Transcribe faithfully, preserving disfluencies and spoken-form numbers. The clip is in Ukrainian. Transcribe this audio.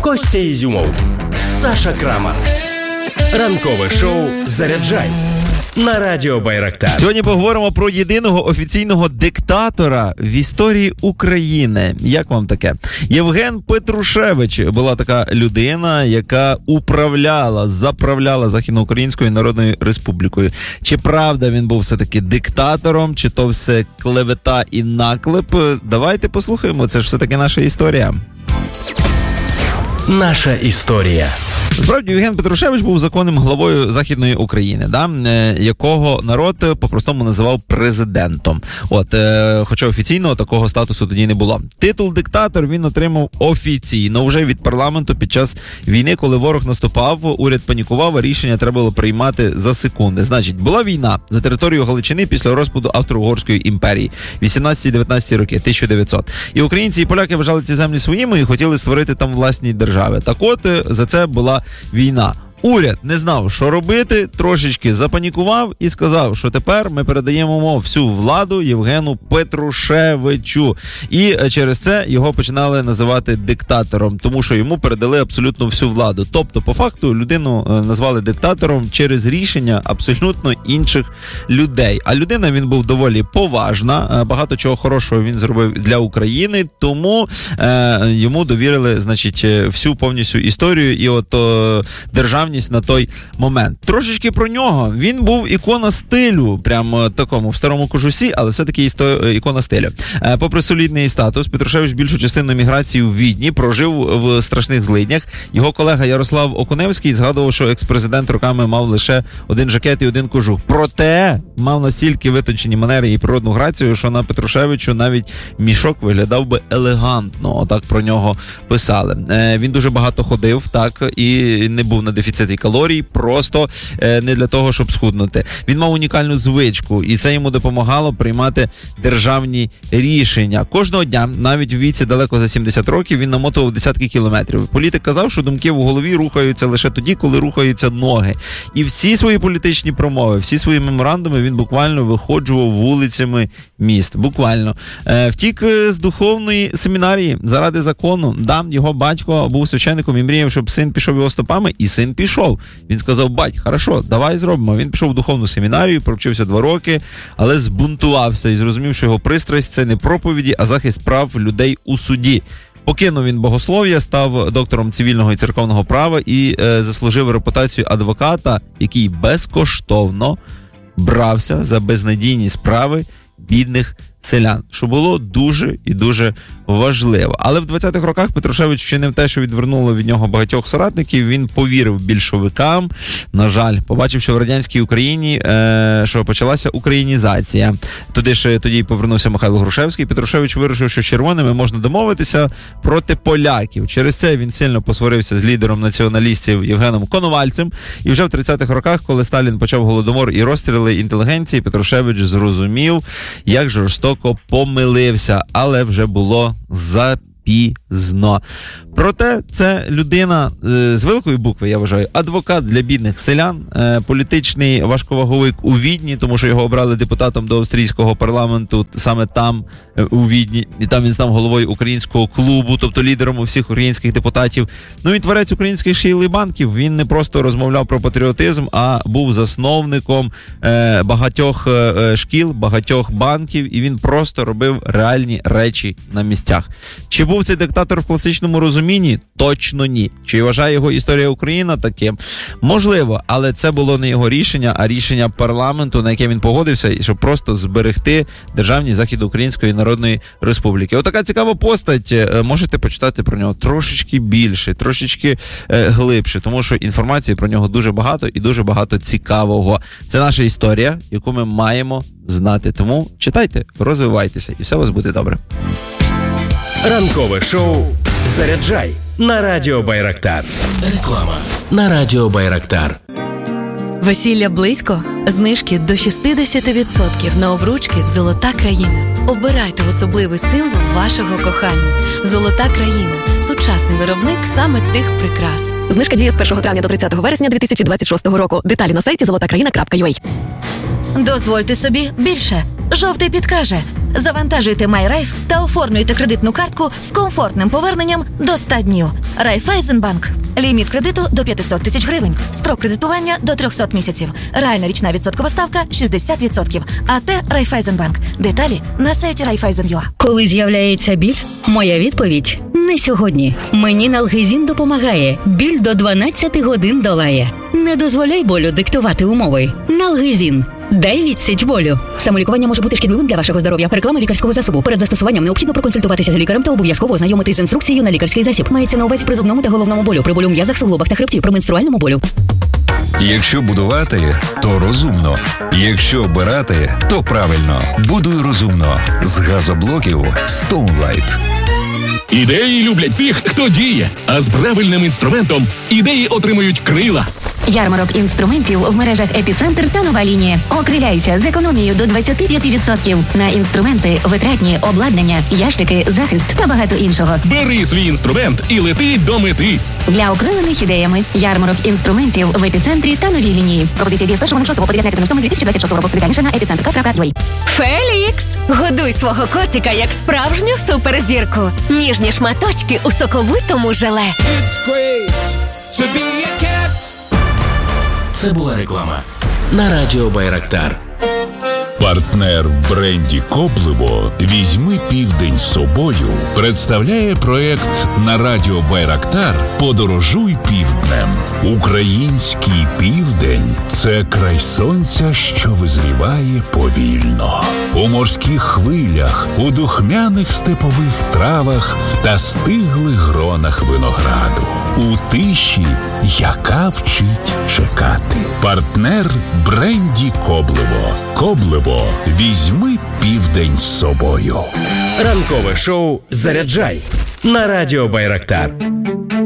Костя Ізюмов, Саша Крамар. Ранкове шоу «Заряджай» на Радіо Байрактар. Сьогодні поговоримо про єдиного офіційного диктатора в історії України. Як вам таке? Євген Петрушевич була така людина, яка управляла, заправляла Західноукраїнською Народною Республікою. Чи правда він був все-таки диктатором, чи то все клевета і наклеп? Давайте послухаємо, це ж все-таки наша історія. Наша історія. Справді, Євген Петрушевич був законним главою Західної України, да? Якого народ по-простому називав президентом. От, е, хоча офіційного такого статусу тоді не було. Титул диктатор він отримав офіційно вже від парламенту під час війни, коли ворог наступав, уряд панікував, а рішення треба було приймати за секунди. Значить, була війна за територію Галичини після розпаду Австро-Угорської імперії. вісімнадцяті-дев'ятнадцяті роки, тисяча дев'ятсот. І українці і поляки вважали ці землі своїми і хотіли створити там власні держави. Так от, за це була війна. Уряд не знав, що робити, трошечки запанікував і сказав, що тепер ми передаємо всю владу Євгену Петрушевичу. І через це його починали називати диктатором, тому що йому передали абсолютно всю владу. Тобто, по факту, людину назвали диктатором через рішення абсолютно інших людей. А людина, він був доволі поважна, багато чого хорошого він зробив для України, тому е, йому довірили, значить, всю повністю історію і от о, державні на той момент. Трошечки про нього. Він був ікона стилю, прямо такому, в старому кожусі, але все-таки ікона стилю. Попри солідний статус, Петрушевич більшу частину міграції в Відні прожив в страшних злиднях. Його колега Ярослав Окуневський згадував, що екс-президент роками мав лише один жакет і один кожух. Проте мав настільки витончені манери і природну грацію, що на Петрушевичу навіть мішок виглядав би елегантно. Отак про нього писали. Він дуже багато ходив, так, і не був на дефіциті калорій, просто е, не для того, щоб схуднути. Він мав унікальну звичку, і це йому допомагало приймати державні рішення. Кожного дня, навіть в віці далеко за сімдесят років, він намотував десятки кілометрів. Політик казав, що думки в голові рухаються лише тоді, коли рухаються ноги. І всі свої політичні промови, всі свої меморандуми він буквально виходжував вулицями міст. Буквально. Е, втік з духовної семінарії заради закону. Да, його батько був священником і мріяв, щоб син пішов його стопами, і син пішов. Він сказав: бать, хорошо, давай зробимо. Він пішов в духовну семінарію, провчився два роки, але збунтувався і зрозумів, що його пристрасть – це не проповіді, а захист прав людей у суді. Покинув він богослов'я, став доктором цивільного і церковного права і е, заслужив репутацію адвоката, який безкоштовно брався за безнадійні справи бідних селян, що було дуже і дуже важливо. Але в двадцятих роках Петрушевич вчинив те, що відвернуло від нього багатьох соратників. Він повірив більшовикам, на жаль, побачив, що в радянській Україні, е, що почалася українізація. Туди ж тоді повернувся Михайло Грушевський. Петрушевич вирішив, що з червоними можна домовитися проти поляків. Через це він сильно посварився з лідером націоналістів Євгеном Коновальцем. І вже в тридцятих роках, коли Сталін почав голодомор і розстріли інтелігенції, Петрушевич зрозумів, як жорстоко помилився, але вже було запізно. Проте це людина е, з великої букви, я вважаю, адвокат для бідних селян, е, політичний важковаговик у Відні, тому що його обрали депутатом до австрійського парламенту саме там, е, у Відні, і там він став головою українського клубу, тобто лідером у всіх українських депутатів. Ну і творець українських шкіл і банків. Він не просто розмовляв про патріотизм, а був засновником е, багатьох е, шкіл, багатьох банків, і він просто робив реальні речі на місцях. Чи був цей диктатор в класичному розумінні? Точно ні. Чи вважає його історія України таким? Можливо, але це було не його рішення, а рішення парламенту, на яке він погодився, щоб просто зберегти державність Західноукраїнської Народної Республіки. Отака цікава постать. Можете почитати про нього трошечки більше, трошечки е, глибше, тому що інформації про нього дуже багато і дуже багато цікавого. Це наша історія, яку ми маємо знати. Тому читайте, розвивайтеся, і все у вас буде добре. Ранкове шоу «Заряджай» на Радіо Байрактар. Реклама на Радіо Байрактар. Весілля близько? Знижки до шістдесят відсотків на обручки в «Золота країна». Обирайте особливий символ вашого кохання. «Золота країна» – сучасний виробник саме тих прикрас. Знижка діє з першого травня до тридцятого вересня дві тисячі двадцять шостого року. Деталі на сайті золота країна крапка ю а. Дозвольте собі більше. Жовтий підкаже. Завантажуйте MyRaiff та оформлюйте кредитну картку з комфортним поверненням до ста днів. Райфайзенбанк. Ліміт кредиту до п'ятсот тисяч гривень. Строк кредитування до триста місяців. Реальна річна відсоткова ставка шістдесят відсотків. АТ Райфайзенбанк. Деталі на сайті райфайзен крапка ю а. Коли з'являється біль, моя відповідь – не сьогодні. Мені Налгезін допомагає. Біль до дванадцяти годин долає. Не дозволяй болю диктувати умови. Налгезін. Дай відсіч болю. Самолікування може бути шкідливим для вашого здоров'я. Реклама лікарського засобу. Перед застосуванням необхідно проконсультуватися з лікарем та обов'язково ознайомитись з інструкцією на лікарський засіб. Мається на увазі при зубному та головному болю, при болю в м'язах, суглобах та хребті, при менструальному болю. Якщо будувати, то розумно. Якщо обирати, то правильно. Будуй розумно. З газоблоків Stoneline. Ідеї люблять тих, хто діє, а з правильним інструментом ідеї отримують крила. Ярмарок інструментів в мережах «Епіцентр» та «Нова лінія». Окриляйся з економією до двадцять п'ять відсотків на інструменти, витратні, обладнання, ящики, захист та багато іншого. Бери свій інструмент і лети до мети. Для окрилених ідеями ярмарок інструментів в «Епіцентрі» та «Новій лінії». Пропозиція діє з першого шостого по дев'ятнадцяте сьомого дві тисячі двадцять шостого року. Детальніше на епіцентр крапка ю а. Фелікс! Годуй свого котика як справжню суперзірку. Ніжні шматочки у соковитому желе. Це була реклама на радіо Байрактар. Партнер в бренді «Коблево» «Візьми південь з собою» представляє проект на радіо Байрактар «Подорожуй півднем». Український південь – це край сонця, що визріває повільно. У морських хвилях, у духмяних степових травах та стиглих гронах винограду. У тиші, яка вчить чекати. Партнер бренді «Коблево». «Коблево» «Візьми південь з собою». Ранкове шоу «Заряджай» на радіо Байрактар.